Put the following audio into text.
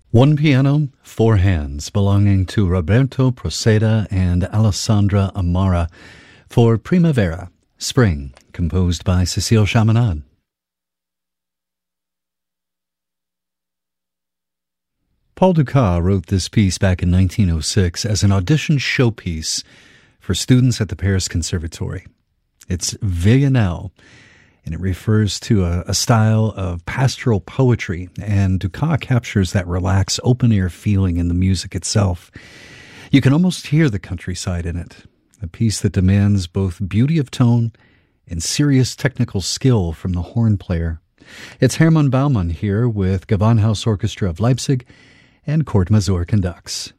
One piano, four hands, belonging to Roberto Proceda and Alessandra Amara for Primavera, Spring, composed by Cécile Chaminade. Paul Dukas wrote this piece back in 1906 as an audition showpiece for students at the Paris Conservatory. It's Villanelle, and it refers to a style of pastoral poetry, and Dukas captures that relaxed, open-air feeling in the music itself. You can almost hear the countryside in it, a piece that demands both beauty of tone and serious technical skill from the horn player. It's Hermann Baumann here with Gewandhaus Orchestra of Leipzig and Kurt Masur conducts.